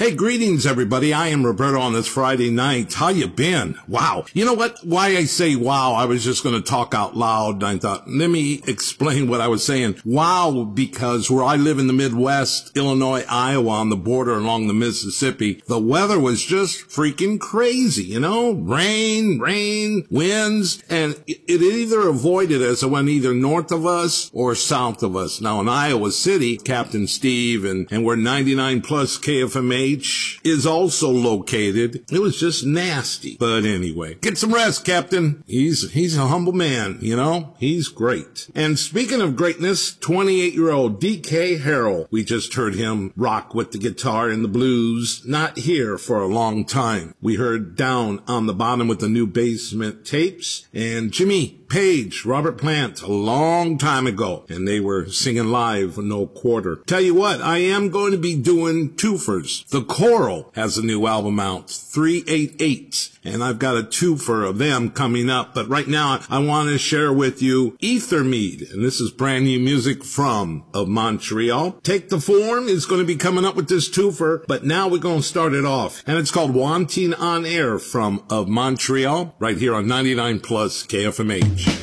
Hey, greetings, everybody. I am Roberto on this Friday night. How you been? Wow. You know what? Why I say wow, I was just going to talk out loud. And I thought, let me explain what I was saying. Wow, because where I live in the Midwest, Illinois, Iowa, on the border along the Mississippi, the weather was just freaking crazy, you know? Rain, winds, and it either avoided us or went either north of us or south of us. Now, in Iowa City, Captain Steve and where 99 plus KFMH is also located. It was just nasty. But anyway, get some rest, Captain. He's a humble man, you know? He's great. And speaking of greatness, 28-year-old DK Harrell. We just heard him rock with the guitar and the blues. Not here for a long time. We heard Down on the Bottom with the New Basement Tapes. And Jimmy Page, Robert Plant, a long time ago, and they were singing live for no quarter. Tell you what, I am going to be doing twofers. The Coral has a new album out, 388, and I've got a twofer of them coming up. But right now, I want to share with you Ethermead, and this is brand new music from Of Montreal. Take the Form is going to be coming up with this twofer, but now we're going to start it off, and it's called Wanting on Air from Of Montreal, right here on 99 Plus KFMH.